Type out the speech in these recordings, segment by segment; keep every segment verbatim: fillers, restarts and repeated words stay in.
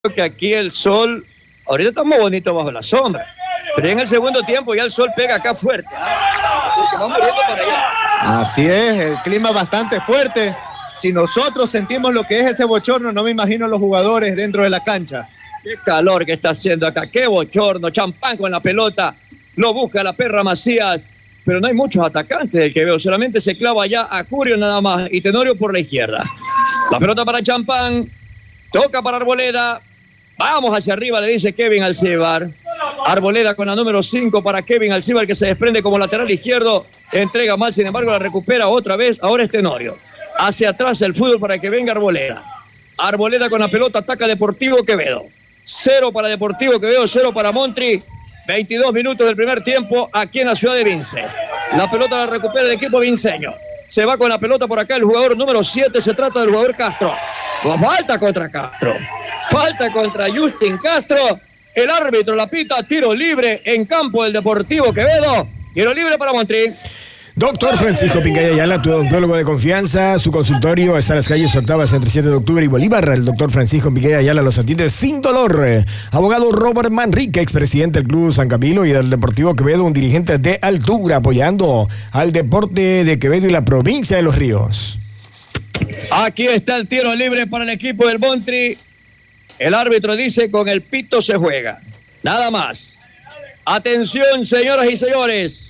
que aquí el sol, ahorita estamos bonitos bajo la sombra, pero en el segundo tiempo ya el sol pega acá fuerte. Se va muriendo para allá. Así es, el clima bastante fuerte. Si nosotros sentimos lo que es ese bochorno, no me imagino los jugadores dentro de la cancha. Qué calor que está haciendo acá, qué bochorno, Champán con la pelota, lo busca la perra Macías, pero no hay muchos atacantes del que veo, solamente se clava ya a Curio nada más y Tenorio por la izquierda. La pelota para Champán, toca para Arboleda, vamos hacia arriba, le dice Kevin Alcíbar. Arboleda con la número cinco para Kevin Alcíbar, que se desprende como lateral izquierdo, entrega mal, sin embargo la recupera otra vez, ahora es Tenorio. Hacia atrás el fútbol para que venga Arboleda. Arboleda con la pelota, ataca Deportivo Quevedo. Cero para Deportivo Quevedo, cero para Montri. veintidós minutos del primer tiempo aquí en la ciudad de Vinces. La pelota la recupera el equipo vinceño. Se va con la pelota por acá el jugador número siete, se trata del jugador Castro. Falta contra Castro. Falta contra Justin Castro. El árbitro la pita, tiro libre en campo del Deportivo Quevedo. Tiro libre para Montri. Doctor Francisco Pincaya Ayala, tu odontólogo de confianza. Su consultorio está en las calles Octavas entre siete de octubre y Bolívar. El doctor Francisco Pincaya Ayala los atiende sin dolor. Abogado Robert Manrique, expresidente del Club San Camilo y del Deportivo Quevedo, un dirigente de altura apoyando al deporte de Quevedo y la provincia de Los Ríos. Aquí está el tiro libre para el equipo del Montri. El árbitro dice con el pito se juega. Nada más. Atención, señoras y señores.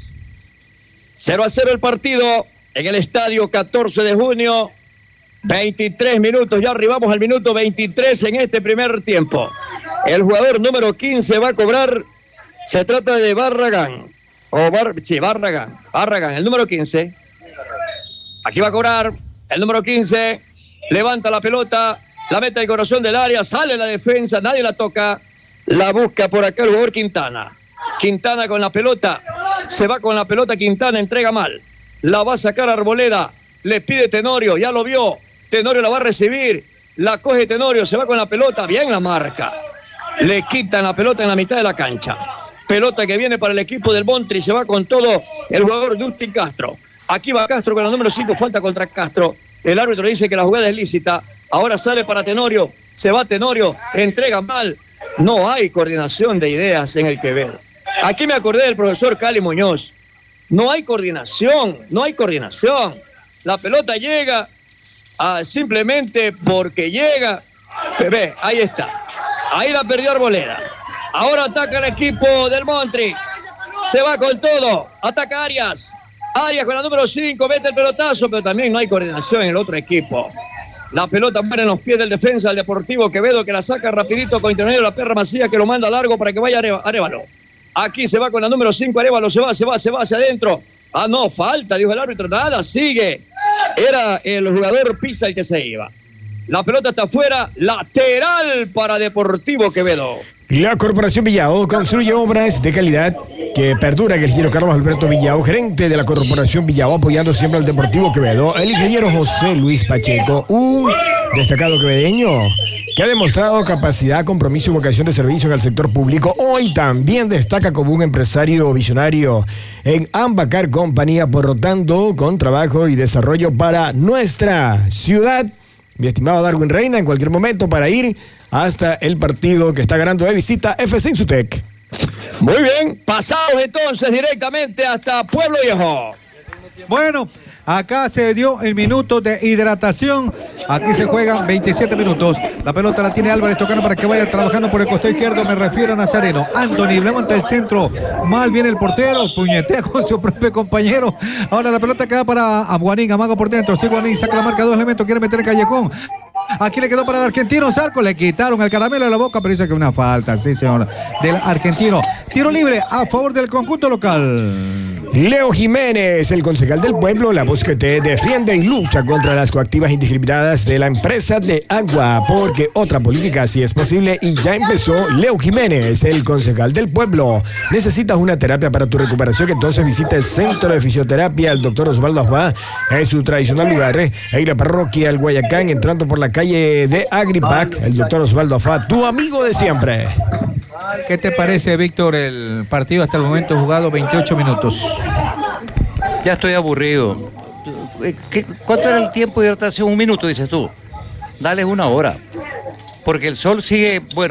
cero a cero el partido en el estadio catorce de junio. veintitrés minutos, ya arribamos al minuto veintitrés en este primer tiempo. El jugador número quince va a cobrar. Se trata de Barragán. O Bar, sí, Barragán. Barragán, el número quince. Aquí va a cobrar el número quince. Levanta la pelota. La mete al corazón del área. Sale la defensa. Nadie la toca. La busca por acá el jugador Quintana. Quintana con la pelota. Se va con la pelota Quintana, entrega mal. La va a sacar Arboleda. Le pide Tenorio, ya lo vio. Tenorio la va a recibir. La coge Tenorio, se va con la pelota. Bien la marca. Le quitan la pelota en la mitad de la cancha. Pelota que viene para el equipo del Montri. Se va con todo el jugador Justin Castro. Aquí va Castro con el número cinco. Falta contra Castro. El árbitro dice que la jugada es lícita. Ahora sale para Tenorio. Se va Tenorio. Entrega mal. No hay coordinación de ideas en el Quevedo. Aquí me acordé del profesor Cali Muñoz. No hay coordinación, no hay coordinación. La pelota llega a, simplemente porque llega. Ve, ahí está. Ahí la perdió Arboleda. Ahora ataca el equipo del Montri. Se va con todo. Ataca Arias. Arias con la número cinco, mete el pelotazo, pero también no hay coordinación en el otro equipo. La pelota muere en los pies del defensa del Deportivo Quevedo, que la saca rapidito con Tenorio, la perra Macías, que lo manda largo para que vaya Arévalo. Aquí se va con la número cinco, Arévalo, se va, se va, se va hacia adentro. Ah, no, falta, dijo el árbitro, nada, sigue. Era el jugador Pisa el que se iba. La pelota está afuera, lateral para Deportivo Quevedo. La Corporación Villao construye obras de calidad que perdura. El ingeniero Carlos Alberto Villao, gerente de la Corporación Villao, apoyando siempre al Deportivo Quevedo. El ingeniero José Luis Pacheco, un destacado quevedeño que ha demostrado capacidad, compromiso y vocación de servicio en el sector público. Hoy también destaca como un empresario visionario en Ambacar Compañía, aportando con trabajo y desarrollo para nuestra ciudad. Mi estimado Darwin Reina, en cualquier momento para ir hasta el partido que está ganando de visita F C Insutec. Muy bien, pasamos entonces directamente hasta Pueblo Viejo. Bueno, acá se dio el minuto de hidratación. Aquí se juegan veintisiete minutos. La pelota la tiene Álvarez tocando para que vaya trabajando por el costado izquierdo. Me refiero a Nazareno. Anthony levanta el centro. Mal viene el portero. Puñetea con su propio compañero. Ahora la pelota queda para Aguanín. Amago por dentro. Sí, Aguanín saca la marca. Dos elementos. Quiere meter el Callejón. Aquí le quedó para el argentino Zarco. Le quitaron el caramelo de la boca, pero dice que una falta. Sí, señor. Del argentino. Tiro libre a favor del conjunto local. Leo Jiménez, el concejal del pueblo, la voz que te defiende y lucha contra las coactivas indiscriminadas de la empresa de agua, porque otra política sí es posible y ya empezó. Leo Jiménez, el concejal del pueblo. ¿Necesitas una terapia para tu recuperación? Entonces visita el Centro de Fisioterapia el doctor Osvaldo Afá en su tradicional lugar, eh, en la parroquia El Guayacán, entrando por la calle de Agripac. El doctor Osvaldo Afá, tu amigo de siempre. ¿Qué te parece, Víctor, el partido hasta el momento jugado veintiocho minutos? Ya estoy aburrido. ¿Qué, ¿Cuánto era el tiempo de hidratación? Un minuto, dices tú. Dale una hora. porque el sol sigue, bueno.